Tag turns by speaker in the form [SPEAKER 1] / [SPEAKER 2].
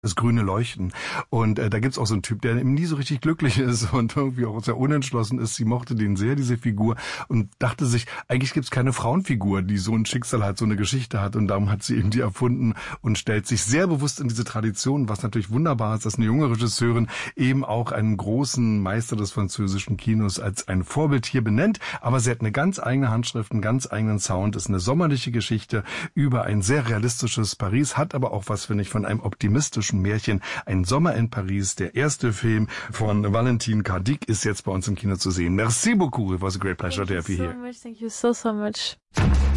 [SPEAKER 1] Das grüne Leuchten. Und da gibt's auch so einen Typ, der eben nie so richtig glücklich ist und irgendwie auch sehr unentschlossen ist. Sie mochte den sehr, diese Figur, und dachte sich, eigentlich gibt's keine Frauenfigur, die so ein Schicksal hat, so eine Geschichte hat. Und darum hat sie eben die erfunden und stellt sich sehr bewusst in diese Tradition, was natürlich wunderbar ist, dass eine junge Regisseurin eben auch einen großen Meister des französischen Kinos als ein Vorbild hier benennt. Aber sie hat eine ganz eigene Handschrift, einen ganz eigenen Sound, ist eine sommerliche Geschichte über ein sehr realistisches Paris, hat aber auch was, finde ich, von einem optimistischen Märchen. Ein Sommer in Paris, der erste Film von Valentine Cardic, ist jetzt bei uns im Kino zu sehen. Merci beaucoup. It was a great pleasure to have you here.
[SPEAKER 2] Thank you so much.